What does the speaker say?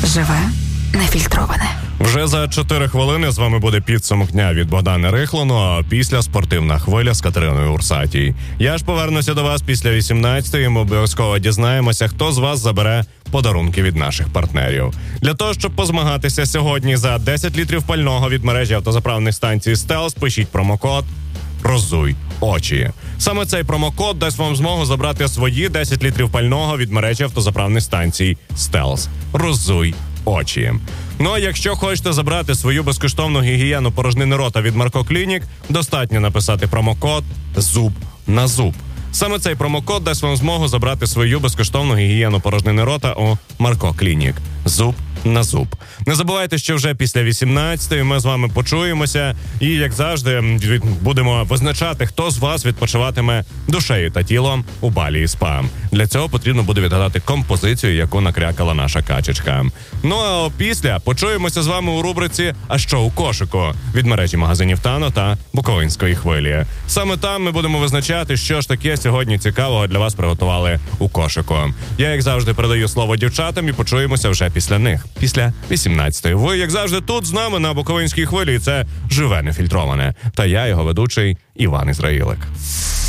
Живе нефільтроване. Вже за 4 хвилини з вами буде підсумок дня від Богдана Рихло, а після спортивна хвиля з Катериною Урсатій. Я ж повернуся до вас після 18-ї, ми обов'язково дізнаємося, хто з вас забере подарунки від наших партнерів. Для того, щоб позмагатися сьогодні за 10 літрів пального від мережі автозаправних станцій «Стелс», пишіть промокод «Розуй очі». Саме цей промокод дасть вам змогу забрати свої 10 літрів пального від мережі автозаправних станцій «Стелс». Розуй очі. Ну а якщо хочете забрати свою безкоштовну гігієну порожнини рота від Марко Клінік, достатньо написати промокод «Зуб на зуб». Саме цей промокод дасть вам змогу забрати свою безкоштовну гігієну порожнини рота у Марко Клінік. Зуб на зуб. Не забувайте, що вже після 18-ї ми з вами почуємося і, як завжди, будемо визначати, хто з вас відпочиватиме душею та тілом у Балі і СПА. Для цього потрібно буде відгадати композицію, яку накрякала наша качечка. Ну а після почуємося з вами у рубриці «А що у кошику?» від мережі магазинів «Тано» та Буковинської хвилі. Саме там ми будемо визначати, що ж таке сьогодні цікавого для вас приготували у кошику. Я, як завжди, передаю слово дівчатам і почуємося вже після них. Після 18-ї. Ви, як завжди, тут з нами на Буковинській хвилі, і це «Живе нефільтроване». Та я, його ведучий, Іван Ізраїлик.